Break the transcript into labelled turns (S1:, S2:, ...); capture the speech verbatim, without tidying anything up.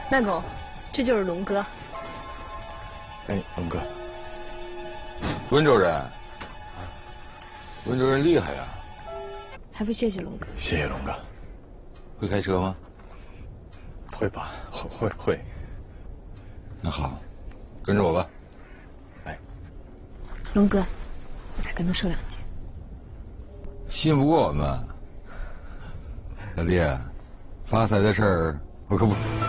S1: 麦总，这就是龙哥。
S2: 哎，龙哥，
S3: 温州人，温州人厉害呀！
S1: 还不谢谢龙哥？
S2: 谢谢龙哥。
S3: 会开车吗？
S2: 会吧，会会会。
S3: 那好，跟着我吧。
S2: 来，
S1: 龙哥，我再跟他说两句。
S3: 信不过我们，老弟，发财的事儿我可不。